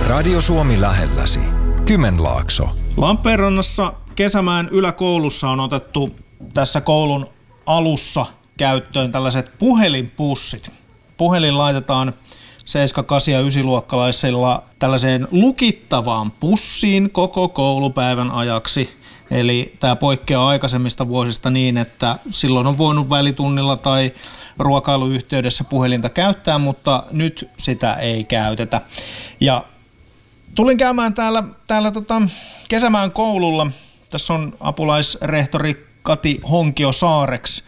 Radio Suomi lähelläsi. Kymenlaakso. Lappeenrannassa Kesämäen yläkoulussa on otettu tässä koulun alussa käyttöön tällaiset puhelinpussit. Puhelin laitetaan 7-, 8- ja 9-luokkalaisilla tällaiseen lukittavaan pussiin koko koulupäivän ajaksi. Eli tämä poikkeaa aikaisemmista vuosista niin, että silloin on voinut välitunnilla tai ruokailuyhteydessä puhelinta käyttää, mutta nyt sitä ei käytetä. Ja tulin käymään täällä Kesämäen koululla. Tässä on apulaisrehtori Kati Honkio-Saareks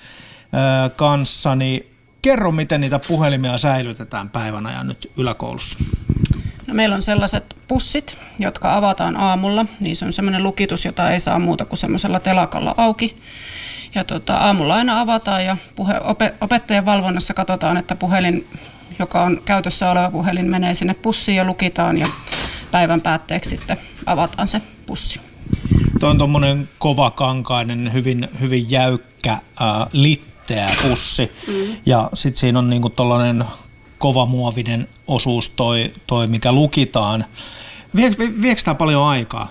kanssani. Kerro, miten niitä puhelimia säilytetään päivän ajan nyt yläkoulussa. No, meillä on sellaiset pussit, jotka avataan aamulla. Niissä on semmoinen lukitus, jota ei saa muuta kuin semmoisella telakalla auki. Ja aamulla aina avataan ja opettajan valvonnassa katsotaan, että puhelin, joka on käytössä oleva puhelin, menee sinne pussiin ja lukitaan ja päivän päätteeksi sitten avataan se pussi. Tuo on tuommoinen kovakankainen, hyvin jäykkä, litteä pussi. Ja sitten siinä on niinku tollainen kovamuovinen osuus toi mikä lukitaan. Viekö tämä paljon aikaa?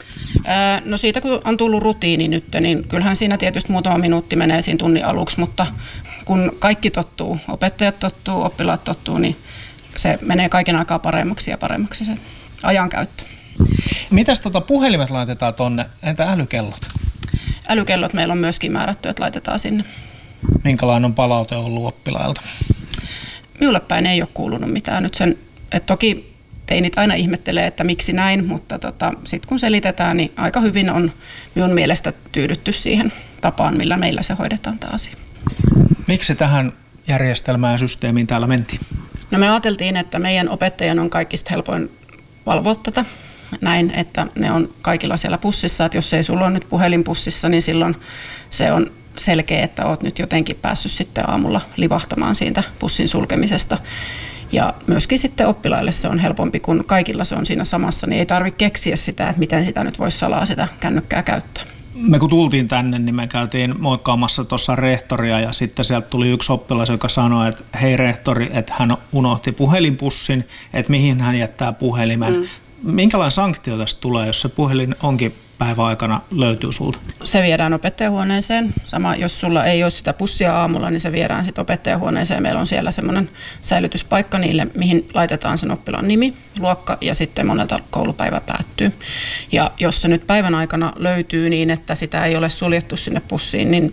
No siitä kun on tullut rutiini nyt, niin kyllähän siinä tietysti muutama minuutti menee siinä tunnin aluksi, mutta kun kaikki tottuu, opettajat tottuu, oppilaat tottuu, niin se menee kaiken aikaa paremmaksi ja paremmaksi se ajankäyttö. Mitäs puhelimet laitetaan tonne? Entä älykellot? Älykellot meillä on myöskin määrätty, että laitetaan sinne. Minkälainen on palaute ollut oppilailta? Minulle päin ei ole kuulunut mitään nyt sen, että toki teinit aina ihmettelee, että miksi näin, mutta sitten kun selitetään, niin aika hyvin on minun mielestä tyydytty siihen tapaan, millä meillä se hoidetaan tämä asia. Miksi tähän järjestelmään ja systeemiin täällä mentiin? No me ajateltiin, että meidän opettajien on kaikista helpoin valvoa tätä näin, että ne on kaikilla siellä pussissa, että jos ei sulla ole nyt puhelinpussissa, niin silloin se on selkeä, että olet nyt jotenkin päässyt sitten aamulla livahtamaan siitä pussin sulkemisesta. Ja myöskin sitten oppilaille se on helpompi, kun kaikilla se on siinä samassa, niin ei tarvitse keksiä sitä, että miten sitä nyt voisi salaa sitä kännykkää käyttää. Me kun tultiin tänne, niin me käytiin moikkaamassa tuossa rehtoria ja sitten sieltä tuli yksi oppilas, joka sanoi, että hei rehtori, että hän unohti puhelinpussin, että mihin hän jättää puhelimen. Minkälainen sanktio tästä tulee, jos se puhelin onkin päivän aikana löytyy sulta? Se viedään opettajahuoneeseen. Sama, jos sulla ei ole sitä pussia aamulla, niin se viedään sitten opettajahuoneeseen. Meillä on siellä semmoinen säilytyspaikka niille, mihin laitetaan sen oppilaan nimi, luokka ja sitten monelta koulupäivä päättyy. Ja jos se nyt päivän aikana löytyy niin, että sitä ei ole suljettu sinne pussiin, niin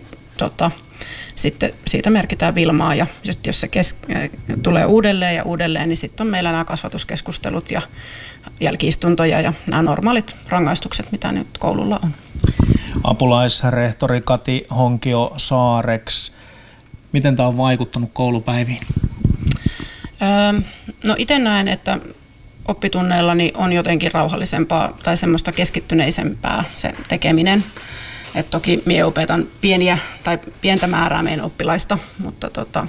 sitten siitä merkitään Vilmaa ja jos se tulee uudelleen, niin sitten on meillä nämä kasvatuskeskustelut ja jälki-istuntoja ja nämä normaalit rangaistukset, mitä nyt koululla on. Apulaisrehtori Kati Honkio-Saareks, miten tämä on vaikuttanut koulupäiviin? No itse näen, että oppitunneillani on jotenkin rauhallisempaa tai semmoista keskittyneisempää se tekeminen. Et toki minä opetan pientä määrää meidän oppilaista, mutta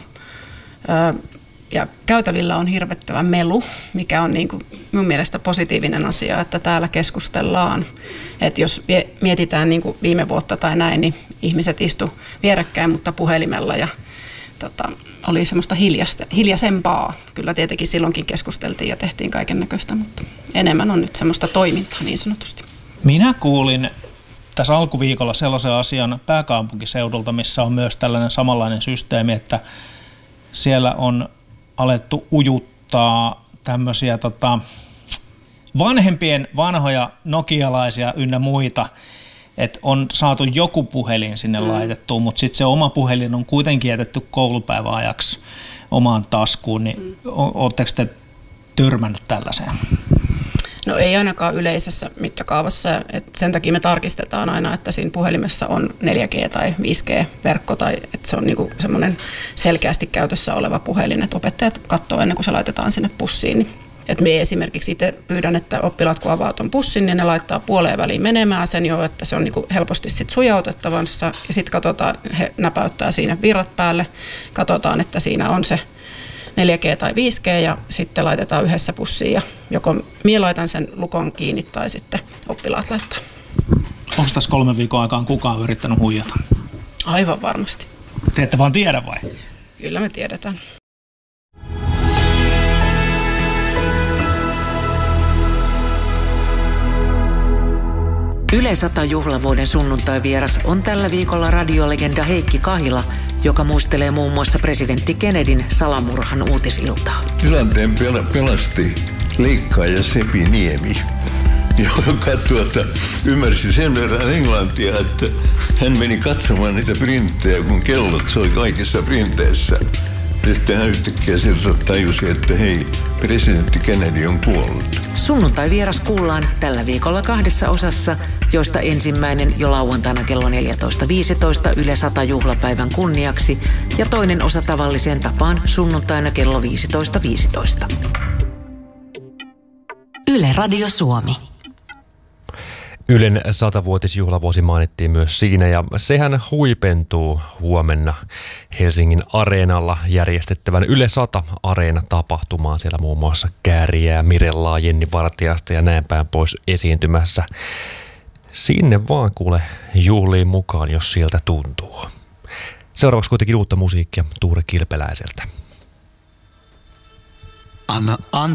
ja käytävillä on hirvittävä melu, mikä on niin kuin minun mielestä positiivinen asia, että täällä keskustellaan. Et jos mietitään niin kuin viime vuotta tai näin, niin ihmiset istu vierekkäin, mutta puhelimella ja oli semmoista hiljaisempaa. Kyllä tietenkin silloinkin keskusteltiin ja tehtiin kaiken näköistä, mutta enemmän on nyt semmoista toimintaa niin sanotusti. Minä kuulin tässä alkuviikolla sellaisen asian pääkaupunkiseudulta, missä on myös tällainen samanlainen systeemi, että siellä on alettu ujuttaa tämmöisiä vanhempien vanhoja nokialaisia ynnä muita, että on saatu joku puhelin sinne laitettua, mutta sitten se oma puhelin on kuitenkin jätetty koulupäivän ajaksi omaan taskuun, niin oletteko te törmännyt tällaiseen? No ei ainakaan yleisessä mittakaavassa. Sen takia me tarkistetaan aina, että siinä puhelimessa on 4G- tai 5G-verkko tai että se on niinku semmoinen selkeästi käytössä oleva puhelin, että opettajat katsoo ennen kuin se laitetaan sinne pussiin. Et me esimerkiksi itse pyydän, että oppilaat kun avaa tuon pussin, niin ne laittaa puoleen väliin menemään sen jo, että se on niinku helposti sit sujautettavassa ja sitten katsotaan, he näpäyttää siinä virrat päälle, katsotaan, että siinä on se 4G tai 5G ja sitten laitetaan yhdessä pussiin ja joko minä laitan sen lukon kiinni tai sitten oppilaat laittaa. Onko tässä 3 viikon aikaan kukaan yrittänyt huijata? Aivan varmasti. Te ette vaan tiedä vai? Kyllä me tiedetään. Yle 100 juhlavuoden sunnuntai-vieras on tällä viikolla radiolegenda Heikki Kahila, joka muistelee muun muassa presidentti Kennedyn salamurhan uutisiltaa. Tilanteen pelasti leikkaaja Sepi Niemi, joka ymmärsi sen verran englantia, että hän meni katsomaan niitä printtejä, kun kellot soi kaikissa printeissä. Sitten hän yhtäkkiä sieltä tajusi, että hei, presidentti Kennedy on kuollut. Sunnuntai-vieras kuullaan tällä viikolla 2 osassa, joista ensimmäinen jo lauantaina kello 14.15 Yle 100 juhlapäivän kunniaksi ja toinen osa tavalliseen tapaan sunnuntaina kello 15.15. Yle Radio Suomi. Ylen 100-vuotisjuhlavuosi mainittiin myös siinä ja sehän huipentuu huomenna Helsingin Areenalla järjestettävän Yle 100 Areena-tapahtumaan. Siellä muun muassa Kääriää, Mirellaa, Jenni Vartiasta ja näin päin pois esiintymässä. Sinne vaan kuule juhliin mukaan, jos sieltä tuntuu. Seuraavaksi kuitenkin uutta musiikkia Tuure Kilpeläiseltä. Anna